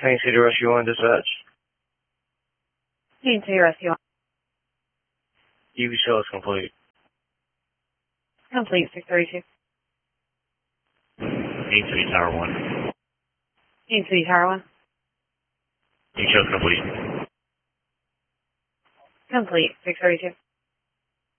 Main City Rescue 1 dispatch. Main City Rescue 1. EV show is complete. Complete, 632. Main City Tower 1. Main City Tower 1. EV show is complete. Complete, 632.